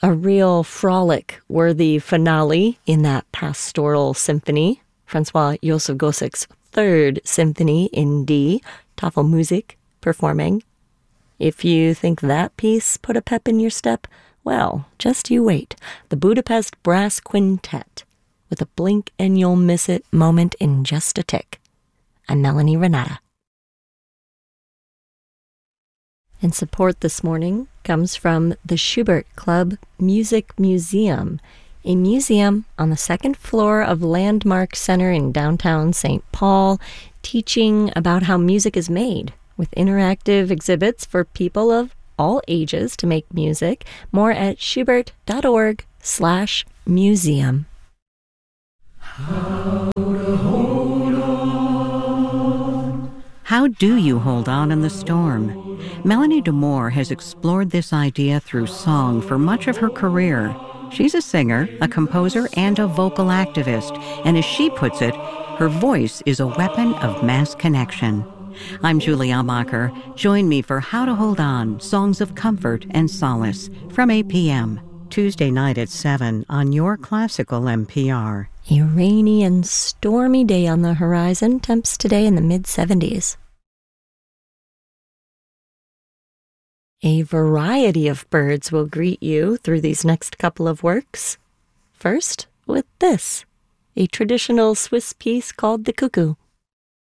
A real frolic-worthy finale in that pastoral symphony, Francois Josef Gosek's Third Symphony in D, Tafelmusik, performing. If you think that piece put a pep in your step, well, just you wait. The Budapest Brass Quintet, with a blink and you'll miss it moment in just a tick. I'm Melanie Renata. And support this morning comes from the Schubert Club Music Museum, a museum on the second floor of Landmark Center in downtown St. Paul, teaching about how music is made, with interactive exhibits for people of all ages to make music. More at schubert.org/museum. How do you hold on in the storm? Melanie DeMore has explored this idea through song for much of her career. She's a singer, a composer, and a vocal activist, and as she puts it, her voice is a weapon of mass connection. I'm Julie Almacher. Join me for How to Hold On, Songs of Comfort and Solace from 8 p.m. Tuesday night at 7 on your classical NPR. A rainy and stormy day on the horizon, temps today in the mid-70s. A variety of birds will greet you through these next couple of works. First, with this, a traditional Swiss piece called The Cuckoo.